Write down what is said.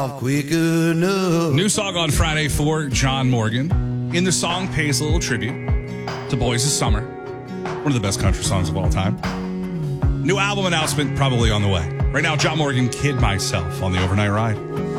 quick enough. New song on Friday for John Morgan. In the song, pays a little tribute to Boys of Summer, one of the best country songs of all time. New album announcement probably on the way. Right now, John Morgan, Kid Myself on the Overnight Ride.